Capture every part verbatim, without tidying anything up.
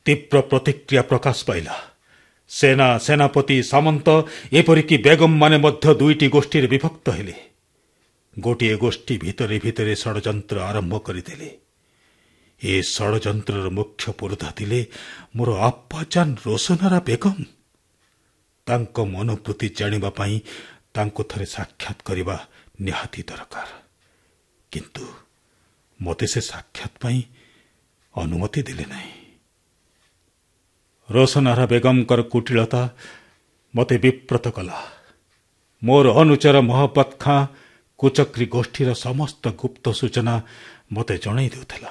तीव्र प्रतिक्रिया प्रकाश पाइला। सेना सेनापति सामंत एपरिकी बेगम माने मध्य दुईटी गोष्ठी विभक्त हेले। गोटे गोष्ठी भितरे भितरे षड्यंत्र आरंभ करथिले। ए षड्यंत्रर मुख्य पुरोधा थिले मोर आप्पाजान रोशनारा बेगम। तांको मनोवृत्ति जानिबा पई तांको थरे साक्षात करिबा निहाती दरकार, किंतु मते से साक्षात पई अनुमति दिले नहीं। रोशनारा बेगमकर कुटिलता मते विप्रत कला। मोर अनुचर मोहब्बत खां कुचक्री गोष्ठीर समस्त गुप्त सूचना मते जणाई देउथिला।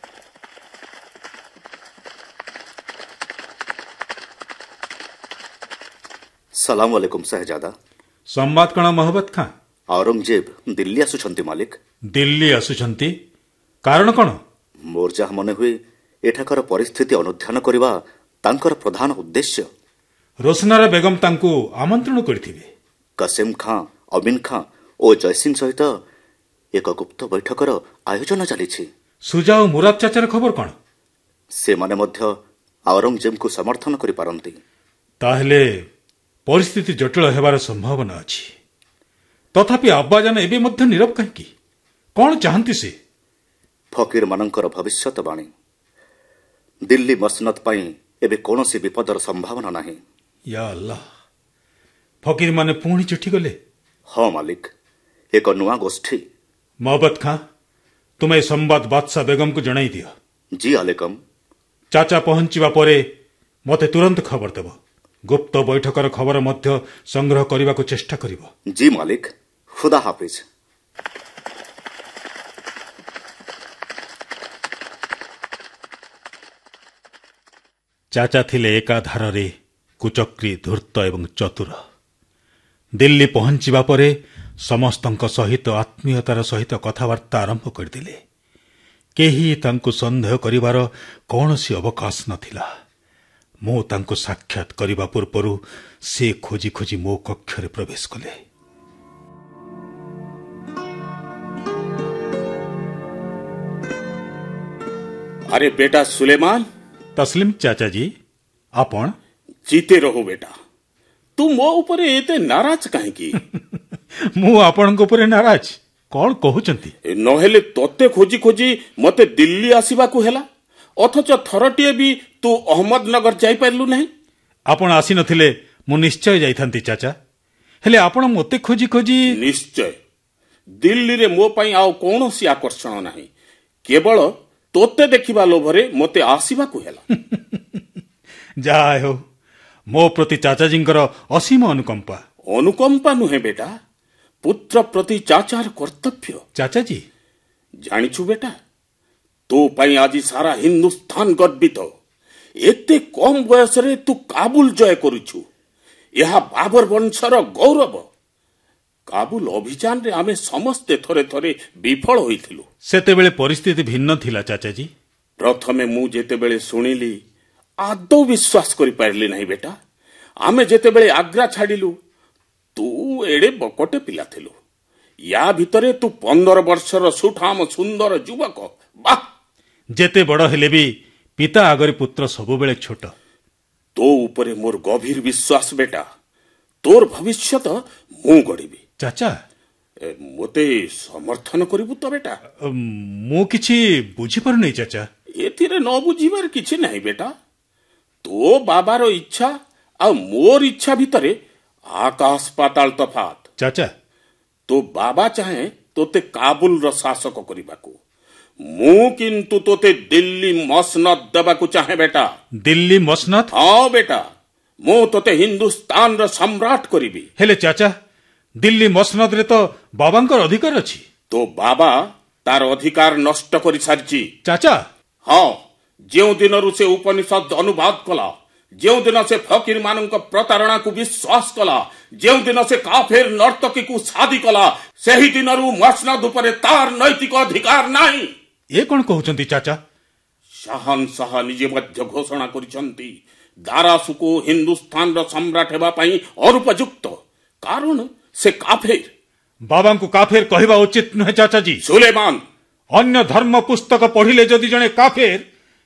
सलाम वालेकुम शहजादा। संवाद कण मोहब्बत खां? औरंगजेब दिल्ली आसुछंती मालिक। दिल्ली आसुछंती? कारण कण? मोर जहा मने हुए एठाकर परिस्थिति अनुध्यान करिबा तांकर प्रधान उद्देश्य। रोशनारा बेगम तांकु आमंत्रण करथिबे। कसिम खां, अमीन खां और जयसिंह सहित एक गुप्त बैठकर आयोजन चली। सुजा और मुराद चाचार खबर कौन? से माने मध्य औरंगजेब को समर्थन करि पारंती। ताहले परिस्थिति जटिल हेबार संभावना अछि। तथापि अब्बाजान एबे मध्य नीरव काहेकि? कौन चाहंती से? फकीर मानकर भविष्यतवाणी। दिल्ली मसनद पई एबे कोनोसी विपदर संभावना नाही। या अल्लाह, फकीर माने पुणी चिठी गले? हाँ मालिक, एक नुआ गोष्ठी। मोहब्बत खां, तुम्हें संवाद बादशाह बेगम को जणाई दियो। जी आलेकम। चाचा पहुंचवा परे मते तुरंत खबर देव। गुप्त बैठकर खबर मध्य संग्रह करने को चेष्टा करिवो। जी मालिक, खुदा हाफिज। चाचा थिले एकाधारे कुचक्री, धूर्त एवं चतुर। दिल्ली पहुंचवा परे समस्तंक सहित आत्मीयतार सहित कथबार्ता आरंभ करदिले। केही तांकु संदेह करिवार कौनसी अवकाश नथिला। मो तांकु साक्षात करिबा पूर्वरु से खोजी खोजी मो कक्षरे प्रवेश कले। अरे बेटा सुलेमान। तस्लीम चाचा जी, आपण जीते रहो बेटा। तू मो ऊपर एते नाराज काहेकि? मु आपणक ऊपर नाराज कौन कहउचंती? नहेले तोते खोजी खोजी मते दिल्ली आसीबाकू हेला, अथच थरटिए भी तू अहमदनगर जाई पारलु नहीं। आपण आसी नथिले मु निश्चय जाइथांती चाचा, हेले आपण मते खोजी खोजी। निश्चय दिल्ली रे मो पई आउ कोनोसी आकर्षण नाही, केवल तोते देखिबा लोभरे मते आसीबाकू हेला। जाय हो, मो प्रति चाचाजींकर असीम अनुकंपा। अनुकंपा नुहे बेटा, पुत्र प्रति चाचार कर्तव्य। चाचाजी जानिछु बेटा, तो पई आज सारा हिंदुस्तान गर्वित। एते कम बयस रे तू काबुल जय करूछु, यह बाबर वंशर गौरव। काबुल अभियान रे आमे समस्ते थरे थरे विफल होइथिलु। सेतेबेले परिस्थिति भिन्न थिला चाचाजी। प्रथमे मु जेतेबेले सुनिली आदौ विश्वास करि पारली नहीं बेटा। आमे जेतेबेले आग्रा छाडिलु, तू एडे बकटे पिला थिलु। या भितरे तू पंदर वर्षर सुठाम सुंदर युवक। वाह, जेते बड़ हेले भी पिता आगरे पुत्र सबुबेले छोट। तो ऊपरे मोर गभीर विश्वास बेटा। तोर भविष्यत मु गढ़िबी। चाचा मोते समर्थन करिबु तो बेटा? मु किछि बुझी पारु नै चाचा। एथिरे न बुझिबार किछि नाही बेटा। तो बाबार इच्छा आ मोर इच्छा भितरे आकाश पाताल तफात। चाचा तो बाबा चाहे तोते काबुल र शासक करिबाकू, मु किंतु तोते दिल्ली मसनद देबाकू चाहे बेटा। दिल्ली मसनद? हाँ बेटा, मु तोते हिंदुस्तान र सम्राट करिबी। हेले चाचा, दिल्ली मसनद रे तो बाबांकर अधिकार अछि। तो बाबा तार अधिकार नष्ट करि सारची चाचा। हाँ, जेउ दिनरु से उपनिषद अनुवाद कला, जेउ दिन से फकीर मानक प्रतारणा को विश्वास कला, जेउ दिन से काफेर नर्तकी को शादी कला, सेही दिनरु मसनद उपरे तार नैतिक अधिकार नाही। ए कोन कहउचंती चाचा? शहनशाह निजे मध्य घोषणा करिसंती दारासु को हिंदुस्तान र सम्राट हेबा पई अनुपयुक्त, कारण से काफेर। बाबा को काफेर कहवा उचित नुहे चाचा जी। सुलेमान, अन्य धर्म पुस्तक पढ़िले जदि जणे काफेर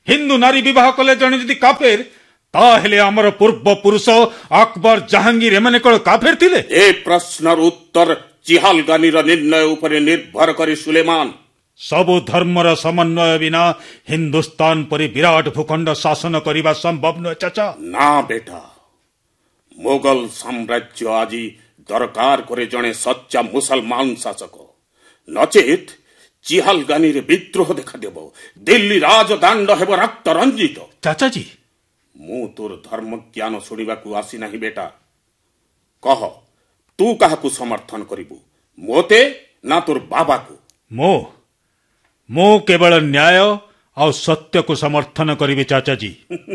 ହିନ୍ଦୁ ନାରୀ ବିବାହ କଲେ ଜଣେ ଯଦି କାଫେର, ତାହେଲେ ଆମର ପୂର୍ବ ପୁରୁଷ ଆକବର, ଜାହାଙ୍ଗୀର ଏମାନେ କଣ କାଫେର ଥିଲେ? ଏ ପ୍ରଶ୍ନର ଉତ୍ତର ଚିହାଲଗାନିର ନିର୍ଣ୍ଣୟ ଉପରେ ନିର୍ଭର କରି ସୁଲେମାନ। ସବୁ ଧର୍ମର ସମନ୍ୱୟ ବିନା ହିନ୍ଦୁସ୍ତାନ ପରି ବିରାଟ ଭୂଖଣ୍ଡ ଶାସନ କରିବା ସମ୍ଭବ ନୁହେଁ ଚାଚା। ନା ବେଟା, ମୋଗଲ ସାମ୍ରାଜ୍ୟ ଆଜି ଦରକାର করে ଜଣେ ସଚ୍ଚା ମୁସଲମାନ ଶାସକ, ନଚେତ୍ ଚିହାଲଗାନିରେ ବିଦ୍ରୋହ ଦେଖାଦେବ, ଦିଲ୍ଲୀ ରାଜଦାଣ୍ଡ ହେବ ରକ୍ତ ରଞ୍ଜିତ। ଚାଚାଜୀ, ମୁଁ ତୋର ଧର୍ମଜ୍ଞାନ ଶୁଣିବାକୁ ଆସିନାହିଁ ବେଟା। କହ, ତୁ କାହାକୁ ସମର୍ଥନ କରିବୁ, ମୋତେ ନା ତୋର ବାବାକୁ? ମୁଁ ମୁଁ କେବଳ ନ୍ୟାୟ ଆଉ ସତ୍ୟକୁ ସମର୍ଥନ କରିବି ଚାଚାଜୀ।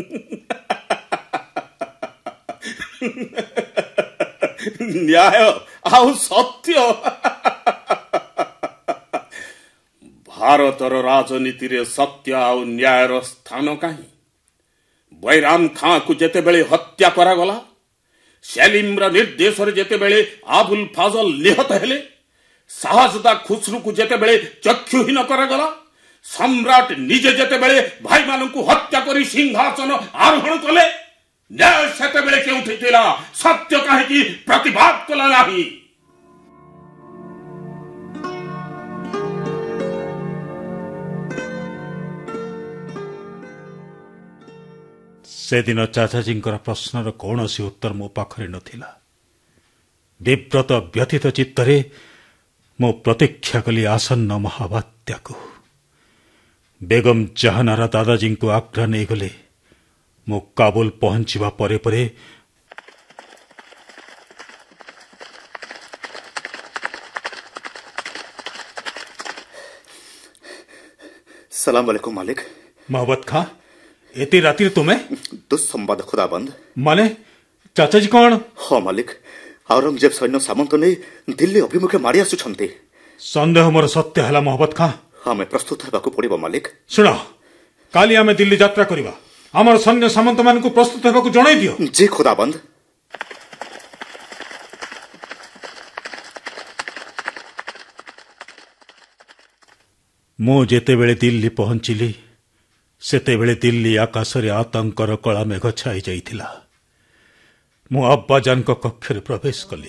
ନ୍ୟାୟ ଆଉ ସତ୍ୟ? ଭାରତର ରାଜନୀତିରେ ସତ୍ୟ ଆଉ ନ୍ୟାୟର ସ୍ଥାନ କାହିଁ? ବୈରାମ ଖାଁକୁ ଯେତେବେଳେ ହତ୍ୟା କରାଗଲା, ସେଲିମର ନିର୍ଦ୍ଦେଶରେ ଯେତେବେଳେ ଆବୁଲ ଫାଜଲ ନିହତ ହେଲେ, ଶାହଜାଦା ଖୁସରୁକୁ ଯେତେବେଳେ ଚକ୍ଷୁହୀନ କରାଗଲା, ସମ୍ରାଟ ନିଜେ ଯେତେବେଳେ ଭାଇମାନଙ୍କୁ ହତ୍ୟା କରି ସିଂହାସନ ଆରୋହଣ କଲେ, ନ୍ୟାୟ ସେତେବେଳେ କେଉଁଠି ଥିଲା? ସତ୍ୟ କାହିଁକି ପ୍ରତିବାଦ କଲା ନାହିଁ? ସେଦିନ ଚାଚାଜୀଙ୍କର ପ୍ରଶ୍ନର କୌଣସି ଉତ୍ତର ମୋ ପାଖରେ ନଥିଲା। ବିବ୍ରତ ବ୍ୟଥିତ ଚିତ୍ତରେ ମୁଁ ପ୍ରତୀକ୍ଷା କଲି ଆସନ୍ନ ମହାବାତ୍ୟାକୁ। ବେଗମ ଜାହାନାରା ଦାଦାଜୀଙ୍କୁ ଆଗ୍ରା ନେଇଗଲେ। ମୁଁ କାବୁଲ ପହଞ୍ଚିବା ପରେ ପରେ सलाम अलैकुम मालिक। मोहब्बत खां, एते रातिर तुमे? दुस्संबाद खुदाबंद। माने चाचाजी कौन? हाँ मालिक, औरंगजेब सैन्य सामंत नहीं दिल्ली अभिमुखे मारी आसुछंती। संदेह मोर सत्य हला मोहब्बत खां। हमें प्रस्तुत हेबाकु पड़िबो मालिक। सुन, काली आमे दिल्ली यात्रा करिबा। आमर सैन्य सामंत मानकु प्रस्तुत हेबाकु जणाई दियो। जी खुदाबंद। ମୁଁ ଯେତେବେଳେ ଦିଲ୍ଲୀ ପହଞ୍ଚିଲି, ସେତେବେଳେ ଦିଲ୍ଲୀ ଆକାଶରେ ଆତଙ୍କର କଳା ମେଘ ଛାଇ ଯାଇଥିଲା। ମୁଁ ଆବ୍ବାଜାନଙ୍କ କକ୍ଷରେ ପ୍ରବେଶ କଲି।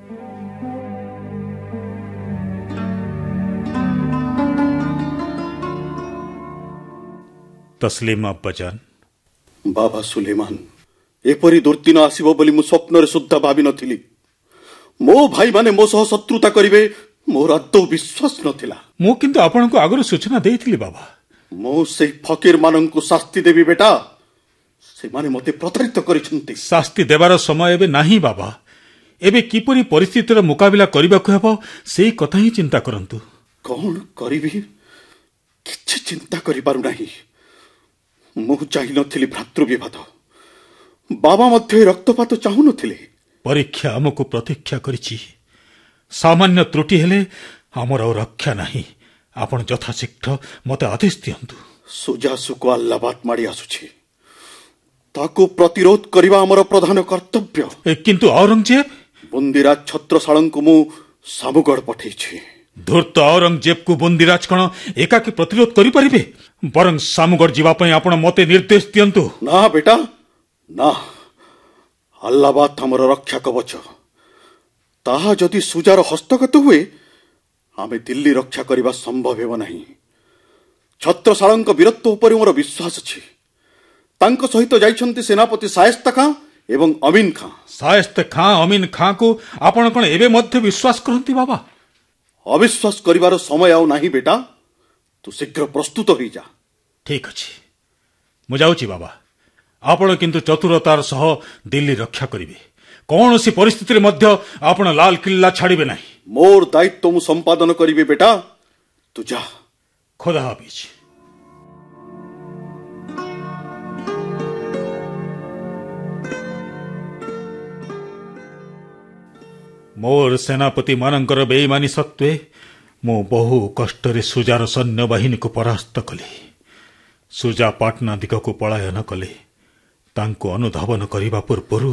ତସ୍ଲିମ ଆବ୍ବାଜାନ। ବାବା ସୁଲେମାନ, ଏପରି ଦୁର୍ଦିନ ଆସିବ ବୋଲି ମୁଁ ସ୍ୱପ୍ନରେ ସୁଦ୍ଧା ଭାବି ନଥିଲି। ମୋ ଭାଇମାନେ ମୋ ସହ ଶତ୍ରୁତା କରିବେ ମୋର ଆଦୌ ବିଶ୍ୱାସ ନଥିଲା। ମୁଁ କିନ୍ତୁ ଆପଣଙ୍କୁ ଆଗରୁ ସୂଚନା ଦେଇଥିଲି ବାବା। ମୁଁ ସେହି ଫକୀର ମାନଙ୍କୁ ଶାସ୍ତି ଦେବି ବେଟା। ସେମାନେ ମୋତେ ପ୍ରତାରିତ କରିଛନ୍ତି। ଶାସ୍ତି ଦେବାର ସମୟ ଏବେ ନାହିଁ ବାବା। ଏବେ କିପରି ପରିସ୍ଥିତିର ମୁକାବିଲା କରିବାକୁ ହେବ ସେଇ କଥା ହିଁ ଚିନ୍ତା କରନ୍ତୁ। କଣ କରିବି କିଛି ଚିନ୍ତା କରିପାରୁନାହିଁ। ମୁଁ ଚାହିଁନଥିଲି ଭ୍ରାତୃବିବାଦ। ବାବା ମଧ୍ୟ ରକ୍ତପାତ ଚାହୁଁନଥିଲେ। ପରୀକ୍ଷା ଆମକୁ ପ୍ରତୀକ୍ଷା କରିଛି। ସାମାନ୍ୟ ତ୍ରୁଟି ହେଲେ ଆମର ଆଉ ରକ୍ଷା ନାହିଁ। ଆପଣ ଯଥାଶୀଘ୍ର ମୋତେ ଆଦେଶ ଦିଅନ୍ତୁ। ସୁଜାସୁକୁ ଆଲ୍ଲାବାଦ ମାଡ଼ି ଆସୁଛି। ତାକୁ ପ୍ରତିରୋଧ କରିବା ଆମର ପ୍ରଧାନ କର୍ତ୍ତବ୍ୟ। କିନ୍ତୁ ଔରଙ୍ଗଜେବ? ବନ୍ଦିରାଜ ଛତ୍ରଶାଳଙ୍କୁ ମୁଁ ସାମୁଗଡ଼ ପଠେଇଛି। ଧୂର୍ତ୍ତ ଔରଙ୍ଗଜେବକୁ ବନ୍ଦିରାଜ କଣ ଏକାକୀ ପ୍ରତିରୋଧ କରିପାରିବେ? ବରଂ ସାମୁଗଡ଼ ଯିବା ପାଇଁ ଆପଣ ମୋତେ ନିର୍ଦ୍ଦେଶ ଦିଅନ୍ତୁ। ନା ବେଟା ନା, ଆଲ୍ଲାବାଦ ଆମର ରକ୍ଷା କବଚ। ତାହା ଯଦି ସୁଜାର ହସ୍ତଗତ ହୁଏ, ଆମେ ଦିଲ୍ଲୀ ରକ୍ଷା କରିବା ସମ୍ଭବ ହେବ ନାହିଁ। ଛତ୍ରଶାଳଙ୍କ ବୀରତ୍ୱ ଉପରେ ମୋର ବିଶ୍ୱାସ ଅଛି। ତାଙ୍କ ସହିତ ଯାଇଛନ୍ତି ସେନାପତି ଶାଏସ୍ତା ଖାଁ ଏବଂ ଅମିନ ଖାଁ। ଶାଏସ୍ତା ଖାଁ, ଅମିନ ଖାଁକୁ ଆପଣ କଣ ଏବେ ମଧ୍ୟ ବିଶ୍ୱାସ କରନ୍ତି ବାବା? ଅବିଶ୍ୱାସ କରିବାର ସମୟ ଆଉ ନାହିଁ ବେଟା। ତୁ ଶୀଘ୍ର ପ୍ରସ୍ତୁତ ହୋଇଯା। ଠିକ ଅଛି, ମୁଁ ଯାଉଛି ବାବା। ଆପଣ କିନ୍ତୁ ଚତୁରତାର ସହ ଦିଲ୍ଲୀ ରକ୍ଷା କରିବେ। କୌଣସି ପରିସ୍ଥିତିରେ ମଧ୍ୟ ଆପଣ ଲାଲକିଲ୍ଲା ଛାଡ଼ିବେ ନାହିଁ। ମୋର ଦାୟିତ୍ୱ ମୁଁ ସମ୍ପାଦନ କରିବି ବେଟା। ତୁ ଯା। ଖୋଦା ହାଫିଜ। ମୋର ସେନାପତି ମାନଙ୍କର ବେଇମାନି ସତ୍ତ୍ୱେ ମୁଁ ବହୁ କଷ୍ଟରେ ସୁଜାର ସୈନ୍ୟବାହିନୀକୁ ପରାସ୍ତ କଲି। ସୁଜା ପାଟନା ଦିଗକୁ ପଳାୟନ କଲେ। ତାଙ୍କୁ ଅନୁଧାବନ କରିବା ପୂର୍ବରୁ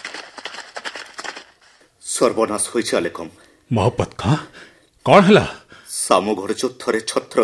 ସର୍ବନାଶ ହୋଇଛି ଆଲେକମ୍। ମୋହବ୍ବତ ଖାଁ, କଣ ହେଲା? ସାମୁଗଡ଼ ଯୁଦ୍ଧରେ ଛତ୍ର